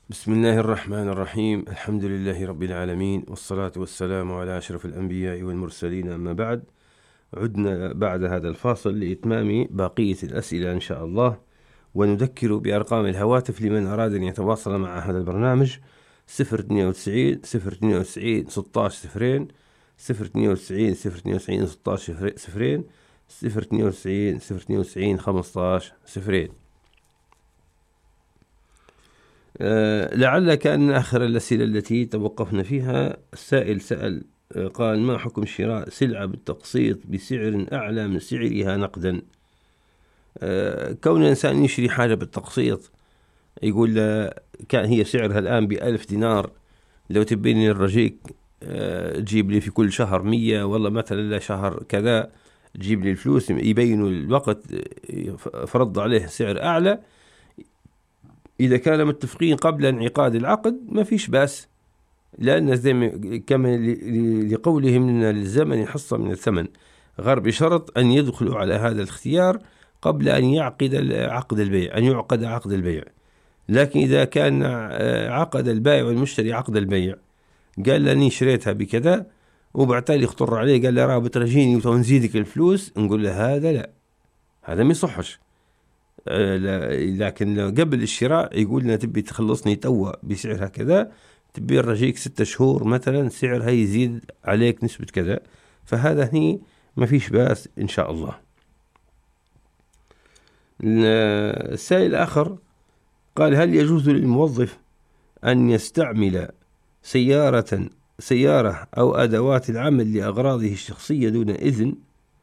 بسم الله الرحمن الرحيم. الحمد لله رب العالمين، والصلاة والسلام على أشرف الأنبياء والمرسلين، أما بعد. عدنا بعد هذا الفاصل لإتمام بقية الأسئلة إن شاء الله، ونذكر بأرقام الهواتف لمن أراد أن يتواصل مع هذا البرنامج: 092 092 16 صفرين، 092 092 16 صفرين، 092 092 15 صفرين. لعل كان آخر الأسئلة التي توقفنا فيها السائل سأل، قال: ما حكم شراء سلعة بالتقسيط بسعر أعلى من سعرها نقدا؟ كون الإنسان يشري حاجة بالتقسيط، يقول كان هي سعرها الآن ب1000 دينار، لو تبيني الرجيك تجيب لي في كل شهر 100، والله مثلا لشهر كذا تجيب لي الفلوس، يبينوا الوقت فرض عليه سعر أعلى. إذا كانوا متفقين قبل انعقاد العقد ما فيش بأس، لأن زي كما لقولهم إن للزمن حصة من الثمن، غير بشرط أن يدخلوا على هذا الاختيار قبل أن يعقد عقد البيع. لكن إذا كان عقد البائع والمشتري عقد البيع، قال لني شريتها بكذا، وبعتالي اخطر عليه قال لي راه بترجيني وتنزيدك الفلوس، نقول له هذا لا، هذا ما يصحش. لكن قبل الشراء يقول لنا تبي تخلصني توا بسعرها كذا، تبي نرجيك 6 شهور مثلا سعرها يزيد عليك نسبة كذا، فهذا هني ما فيش بأس إن شاء الله. السائل آخر قال: هل يجوز للموظف أن يستعمل سيارة أو أدوات العمل لأغراضه الشخصية دون إذن؟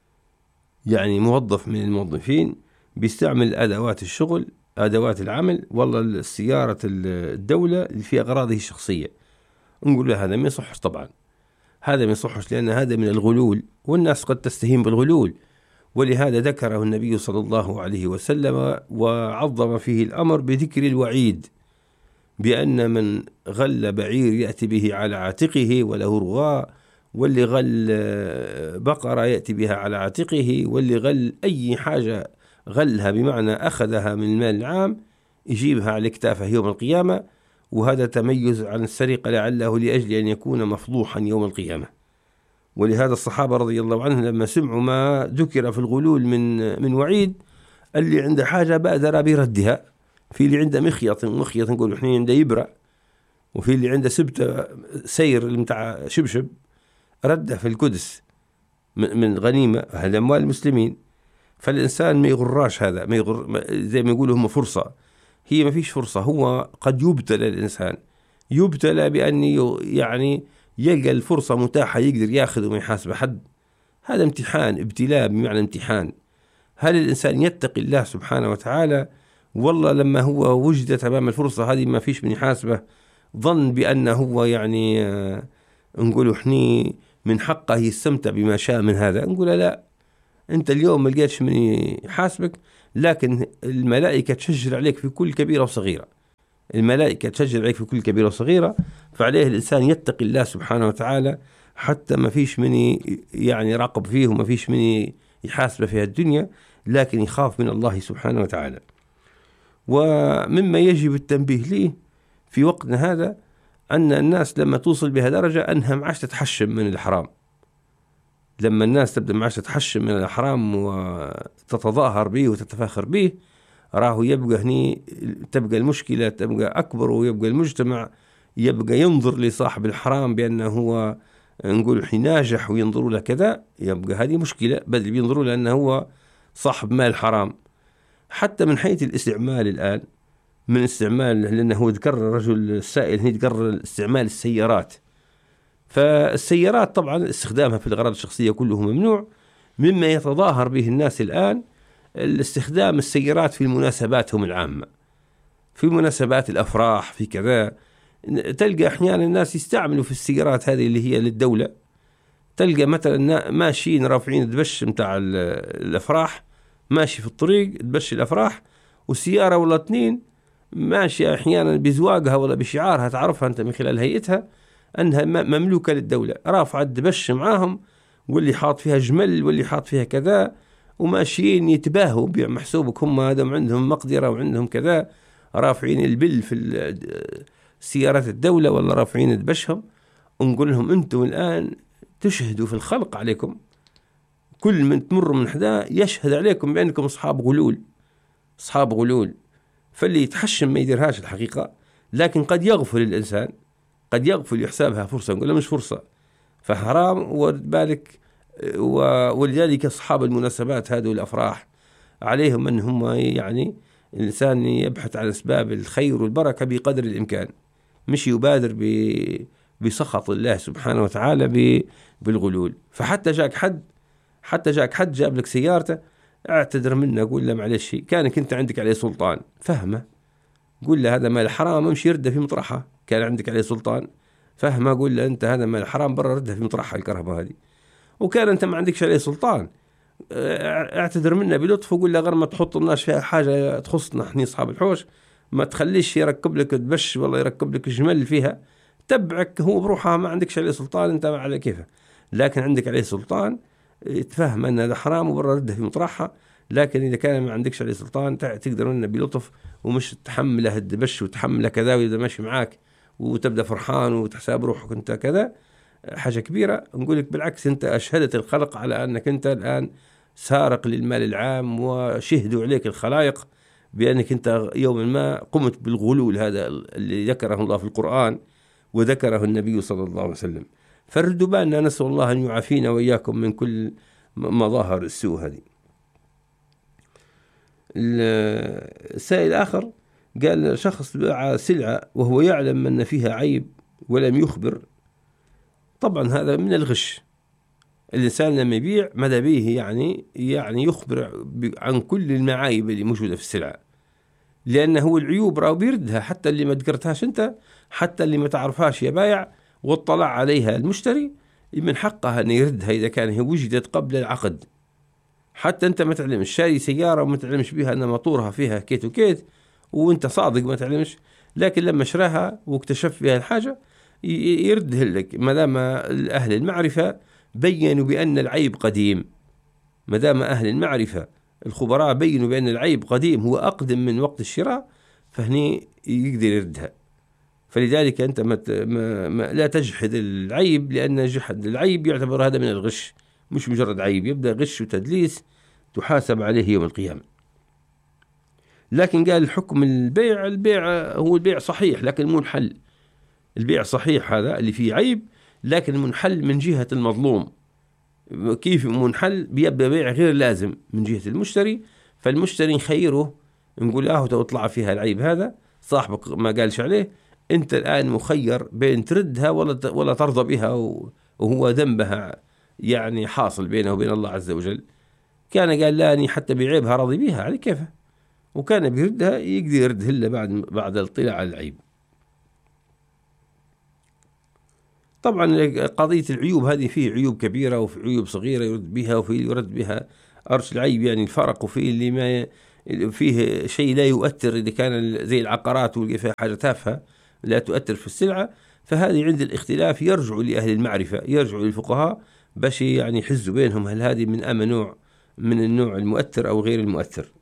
يعني موظف من الموظفين بيستعمل أدوات الشغل، أدوات العمل، والله سيارة الدولة في أغراضه الشخصية، نقول له هذا ما يصحش. طبعا هذا ما يصحش، لأن هذا من الغلول، والناس قد تستهين بالغلول، ولهذا ذكره النبي صلى الله عليه وسلم وعظم فيه الأمر بذكر الوعيد، بأن من غل بعير يأتي به على عاتقه وله رغاء، واللي غل بقرة يأتي بها على عاتقه، واللي غل أي حاجة غلها بمعنى أخذها من المال العام يجيبها على كتافه يوم القيامة، وهذا تميز عن السرقة لعله لأجل أن يكون مفضوحا يوم القيامة. ولهذا الصحابة رضي الله عنهم لما سمعوا ما ذكر في الغلول من وعيد، اللي عنده حاجة بادر بردها. في اللي عنده مخيط نقول احنا عنده يبرة، وفي اللي عنده سبت سير متاع شبشب رده في القدس من غنيمة، هذا أموال المسلمين. فالإنسان ما يغراش، هذا ما يغر، زي ما يقولوا هم فرصة، هي ما فيش فرصة. هو قد يبتلى الإنسان، يبتلى بأن يعني يلقى الفرصة متاحة يقدر ياخذ وما يحاسب حد. هذا امتحان، ابتلاء بمعنى امتحان. هل الإنسان يتقي الله سبحانه وتعالى؟ والله لما هو وجدت أمام الفرصة هذه ما فيش من يحاسبه، ظن بأنه هو يعني نقول احني من حقه يستمتع بما شاء من هذا، نقول لا، انت اليوم ما لقيتش من يحاسبك، لكن الملائكة تشجر عليك في كل كبيرة وصغيرة، الملائكة تشجر عليك في كل كبيرة وصغيرة. فعليه الإنسان يتقي الله سبحانه وتعالى، حتى ما فيش من يعني يراقب فيه، وما فيش من يحاسبه في الدنيا، لكن يخاف من الله سبحانه وتعالى. ومما يجب التنبيه له في وقتنا هذا أن الناس لما توصل بها درجة أنها معاش تتحشم من الحرام. لما الناس تبدأ معاش تتحشم من الحرام وتتظاهر به وتتفاخر به، راهو يبقى هني تبقى المشكلة تبقى أكبر، ويبقى المجتمع يبقى ينظر لصاحب الحرام بأنه هو نقول ناجح وينظروا له كذا، يبقى هذه مشكلة، بدل بينظروا له أنه هو صاحب مال حرام. حتى من حيث الاستعمال الآن، من استعمال، لأنه هو ذكر الرجل السائل هنا ذكر استعمال السيارات، فالسيارات طبعا استخدامها في الأغراض الشخصية كله ممنوع. مما يتظاهر به الناس الآن الاستخدام السيارات في مناسباتهم العامة، في مناسبات الأفراح، في كذا، تلقى أحيانا الناس يستعملوا في السيارات هذه اللي هي للدولة، تلقى مثلا ماشيين رافعين دبش متاع الأفراح، ماشي في الطريق دبش الأفراح، وسيارة ولا 2 ماشية أحيانا بزواقها ولا بشعارها، تعرفها أنت من خلال هيئتها أنها مملوكة للدولة، رافعة دبش معاهم، واللي حاط فيها جمل واللي حاط فيها كذا، وماشيين يتباهوا بمحسوبك هم هذا عندهم مقدرة وعندهم كذا، رافعين البل في سيارات الدولة ولا رافعين دبشهم، ونقول لهم أنتم الآن تشهدوا في الخلق عليكم، كل من تمر من حدا يشهد عليكم بأنكم أصحاب غلول. فاللي يتحشم ما يديرهاش الحقيقة، لكن قد يغفل الإنسان، قد يغفل يحسبها فرصة، نقول له مش فرصة، فحرام ورد بالك. ولذلك أصحاب المناسبات هذه والأفراح عليهم أن هم يعني الإنسان يبحث عن أسباب الخير والبركة بقدر الإمكان، مش يبادر بسخط الله سبحانه وتعالى بالغلول. فحتى جاك حد جاب لك سيارته، اعتذر منه، قول له معلش كانك انت عندك عليه سلطان، فهمه، قول له هذا مال حرام، امشي رده في مطرحه، كان عندك عليه سلطان فهمه، قول له انت هذا مال حرام برا، رده في مطرحه الكهرباء هذه. وكان انت ما عندكش عليه سلطان، اعتذر منه بلطف، وقول له غير ما تحط الناس فيها حاجه تخصنا احنا اصحاب الحوش، ما تخليش يركب لك دبش والله يركب لك جمل فيها، تبعك هو بروحها، ما عندكش عليه سلطان، انت على كيفه. لكن عندك عليه سلطان، تفهم ان هذا حرام وبرا رده في مطرحها. لكن اذا كان ما عندكش عليه سلطان تقدر انه بلطف، ومش تحمله الدبش وتحمله كذا، واذا ماشي معاك وتبدا فرحان وتحسب روحك انت كذا حاجه كبيره. نقول لك بالعكس، انت اشهدت الخلق على انك انت الان سارق للمال العام، وشهدوا عليك الخلائق بانك انت يوما ما قمت بالغلول هذا اللي ذكره الله في القرآن وذكره النبي صلى الله عليه وسلم. فردوا بالنا، نسأل الله أن يعافينا وإياكم من كل مظاهر السوء هذه. السائل آخر قال شخص باع سلعة وهو يعلم أن فيها عيب ولم يخبر. طبعا هذا من الغش. الإنسان لما يبيع ماذا به يعني يخبر عن كل المعايب اللي موجودة في السلعة، لأنه العيوب راه بيردها، حتى اللي ما ذكرتهاش أنت، حتى اللي ما تعرفهاش يا بايع واطلع عليها المشتري، من حقها أن يردها إذا كان هي وجدت قبل العقد. حتى أنت ما تعلمش، شاري سيارة وما تعلمش بها أن موتورها فيها كيت وكيت، وأنت صادق ما تعلمش، لكن لما شراها واكتشف بها الحاجة يردها لك، ما دام أهل المعرفة بينوا بأن العيب قديم، ما دام أهل المعرفة الخبراء بينوا بأن العيب قديم هو أقدم من وقت الشراء، فهني يقدر يردها. فلذلك أنت لا تجحد العيب، لأن جحد العيب يعتبر هذا من الغش، مش مجرد عيب، يبدأ غش وتدليس تحاسب عليه يوم القيامة. لكن قال الحكم البيع هو البيع صحيح لكن منحل. البيع صحيح هذا اللي فيه عيب، لكن منحل من جهة المظلوم. كيف منحل؟ بيبقى بيع غير لازم من جهة المشتري، فالمشتري نخيره، نقول تطلع فيها العيب هذا، صاحبك ما قالش عليه، انت الآن مخير بين تردها ولا ترضى بها، وهو ذنبها يعني حاصل بينه وبين الله عز وجل. كان قال لا، أني حتى بعيبها راضي بها على كيفه، وكان بيردها يقدر يردها إلا بعد الاطلاع على العيب. طبعا قضية العيوب هذه فيه عيوب كبيرة وفي عيوب صغيرة يرد بها، وفي يرد بها أرش العيب يعني الفرق، وفي اللي ما فيه شيء لا يؤثر، إذا كان زي العقارات واللي فيها حاجة تافهة لا تؤثر في السلعة، فهذه عند الاختلاف يرجعوا لأهل المعرفة، يرجعوا للفقهاء باش يعني يحزوا بينهم هل هذه من نوع من النوع المؤثر أو غير المؤثر.